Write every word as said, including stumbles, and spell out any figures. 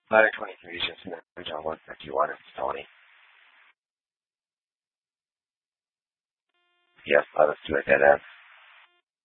Ladder twenty-three is just an image on one fifty-one. It's Tony. Yes, let us do a dead end.